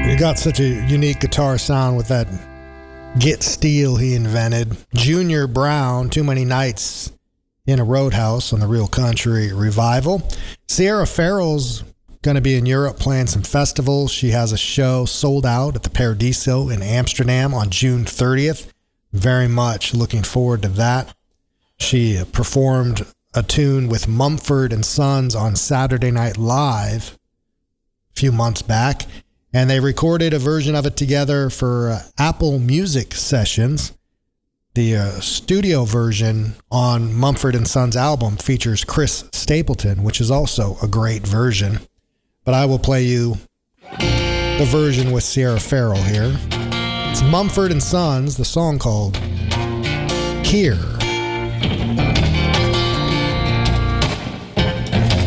He got such a unique guitar sound with that Get Steel he invented. Junior Brown, Too Many Nights in a Roadhouse on the Real Country Revival. Sierra Farrell's going to be in Europe playing some festivals. She has a show sold out at the Paradiso in Amsterdam on June 30th. Very much looking forward to that. She performed a tune with Mumford & Sons on Saturday Night Live a few months back, and they recorded a version of it together for Apple Music Sessions. The studio version on Mumford & Sons album features Chris Stapleton, which is also a great version. But I will play you the version with Sierra Farrell here. It's Mumford & Sons, the song called Keir.